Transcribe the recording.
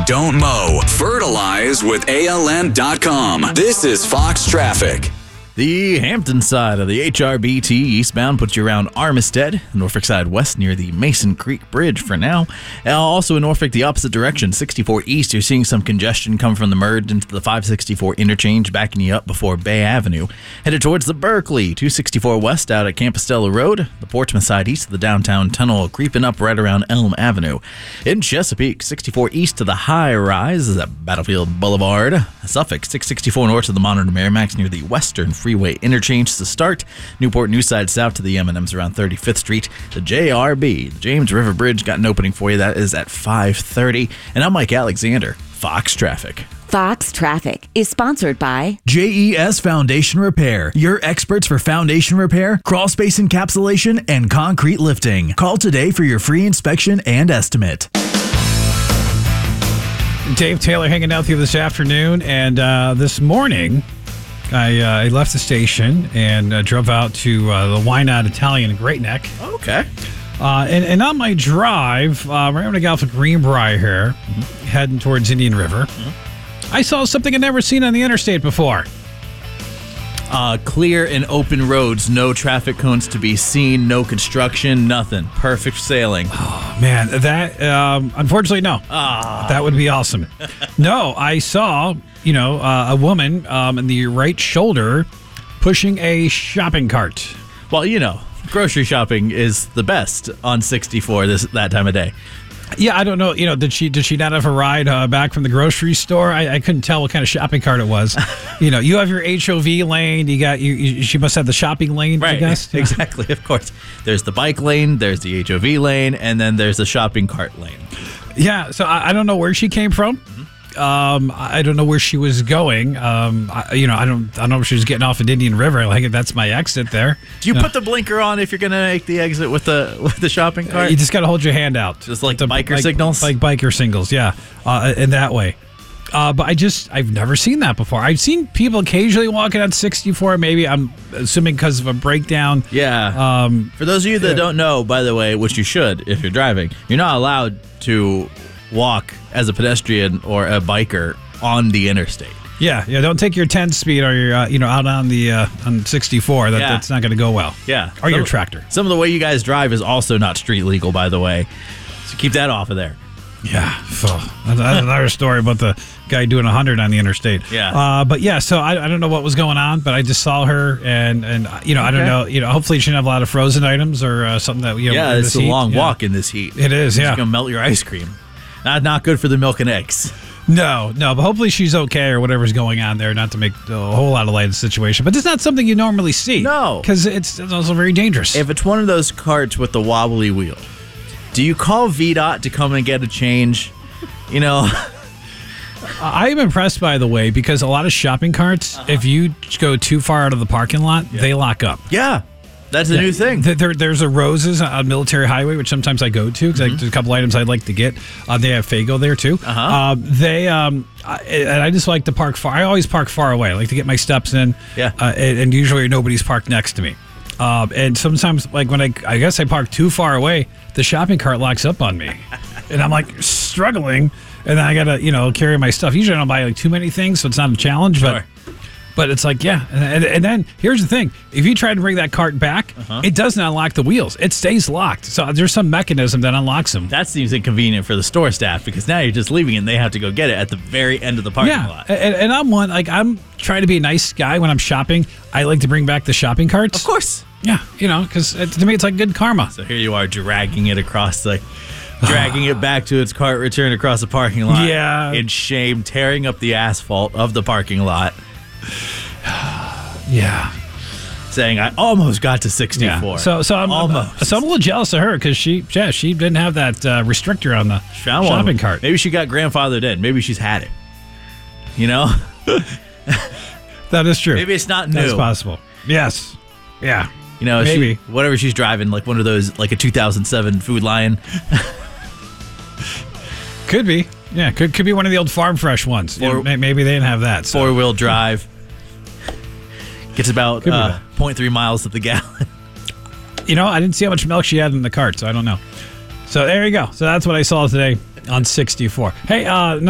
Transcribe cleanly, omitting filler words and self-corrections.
don't mow. Fertilize with ALN.com. This is Fox Traffic. The Hampton side of the HRBT eastbound puts you around Armistead. Norfolk side west near the Mason Creek Bridge for now. Also in Norfolk, the opposite direction, 64 east, you're seeing some congestion come from the merge into the 564 interchange, backing you up before Bay Avenue. Headed towards the Berkeley, 264 west out at Compostela Road. The Portsmouth side east of the downtown tunnel, creeping up right around Elm Avenue. In Chesapeake, 64 east to the high rise is at Battlefield Boulevard. Suffolk, 664 north to the Monitor Merrimack near the Western Freeway interchange to start. Newport Newside south to the M&Ms around 35th Street. The JRB, the James River Bridge, got an opening for you. That is at 5:30. And I'm Mike Alexander, Fox Traffic. Fox Traffic is sponsored by JES Foundation Repair, your experts for foundation repair, crawl space encapsulation, and concrete lifting. Call today for your free inspection and estimate. Dave Taylor hanging out with you this afternoon, and this morning I left the station and drove out to the Why Not Italian in Great Neck. Okay. And on my drive, right when I got off of Greenbrier here, heading towards Indian River, I saw something I'd never seen on the interstate before. Clear and open roads, no traffic cones to be seen, no construction, nothing. Perfect sailing. Oh, man, that, unfortunately, no. That would be awesome. No, I saw, a woman in the right shoulder pushing a shopping cart. Well, grocery shopping is the best on 64 that time of day. Yeah, I don't know. Did she not have a ride back from the grocery store? I couldn't tell what kind of shopping cart it was. You have your HOV lane. She must have the shopping lane, right, I guess. Exactly, of course. There's the bike lane, there's the HOV lane, and then there's the shopping cart lane. Yeah, so I don't know where she came from. I don't know where she was going. I don't know if she was getting off at Indian River. Like, that's my exit there. Do you put the blinker on if you're going to make the exit with the shopping cart? You just got to hold your hand out. Just like the biker signals? Like biker signals, yeah. In that way. But I've never seen that before. I've seen people occasionally walking on 64, maybe, I'm assuming because of a breakdown. Yeah. For those of you that don't know, by the way, which you should if you're driving, you're not allowed to walk as a pedestrian or a biker on the interstate. Yeah. Don't take your 10 speed or your out on the on 64. That's not going to go well. Yeah, or your tractor. Some of the way you guys drive is also not street legal, by the way. So keep that off of there. Yeah, that's another story about the guy doing 100 on the interstate. Yeah, but yeah, so I don't know what was going on, but I just saw her, and I don't know. Hopefully she didn't have a lot of frozen items or something that Yeah, it's a long walk in this heat. It is. It's gonna melt your ice cream. Not good for the milk and eggs. No, but hopefully she's okay or whatever's going on there, not to make a whole lot of light of the situation. But it's not something you normally see. No. Because it's also very dangerous. If it's one of those carts with the wobbly wheel, do you call VDOT to come and get a change? I'm impressed, by the way, because a lot of shopping carts, if you go too far out of the parking lot, they lock up. Yeah. That's a new thing. There's a Rose's on Military Highway, which sometimes I go to because there's a couple items I'd like to get. They have Faygo there too. And I just like to park far. I always park far away. I like to get my steps in. Yeah. And usually nobody's parked next to me. And sometimes, like when I guess I park too far away, the shopping cart locks up on me, and I'm like struggling. And then I gotta carry my stuff. Usually I don't buy like too many things, so it's not a challenge. Sure. But it's like, yeah. And then here's the thing. If you try to bring that cart back, it doesn't unlock the wheels. It stays locked. So there's some mechanism that unlocks them. That seems inconvenient for the store staff because now you're just leaving it and they have to go get it at the very end of the parking lot. And I'm trying to be a nice guy when I'm shopping. I like to bring back the shopping carts. Of course. Yeah, because to me it's like good karma. So here you are dragging it across dragging it back to its cart return across the parking lot. Yeah. In shame, tearing up the asphalt of the parking lot. Yeah. Saying I almost got to 64. Yeah. So I'm almost. So I'm a little jealous of her because she didn't have that restrictor on the shopping cart. Maybe she got grandfathered in. Maybe she's had it. That is true. Maybe it's not new. That's possible. Yes. Yeah. Maybe whatever she's driving, like one of those, like a 2007 Food Lion. Could be. Yeah, could be one of the old Farm Fresh ones. Maybe they didn't have that. So. 4-wheel drive. Gets about 0.3 miles to the gallon. I didn't see how much milk she had in the cart, so I don't know. So there you go. So that's what I saw today on 64. Hey,